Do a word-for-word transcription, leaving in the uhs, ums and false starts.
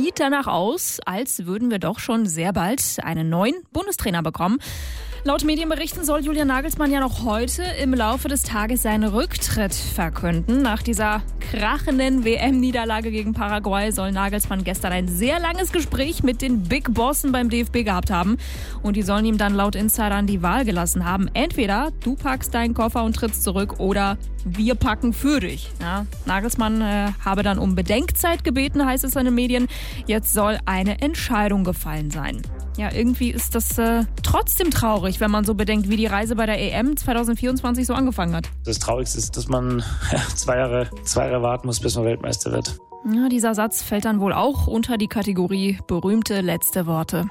sieht danach aus, als würden wir doch schon sehr bald einen neuen Bundestrainer bekommen. Laut Medienberichten soll Julian Nagelsmann ja noch heute im Laufe des Tages seinen Rücktritt verkünden. Nach dieser krachenden W M-Niederlage gegen Paraguay soll Nagelsmann gestern ein sehr langes Gespräch mit den Big Bossen beim D F B gehabt haben. Und die sollen ihm dann laut Insidern die Wahl gelassen haben. Entweder du packst deinen Koffer und trittst zurück oder wir packen für dich. Ja, Nagelsmann äh, habe dann um Bedenkzeit gebeten, heißt es in den Medien. Jetzt soll eine Entscheidung gefallen sein. Ja, irgendwie ist das äh, trotzdem traurig, wenn man so bedenkt, wie die Reise bei der E M zwanzig vierundzwanzig so angefangen hat. Das Traurigste ist, dass man ja, zwei Jahre, zwei Jahre warten muss, bis man Weltmeister wird. Ja, dieser Satz fällt dann wohl auch unter die Kategorie berühmte letzte Worte.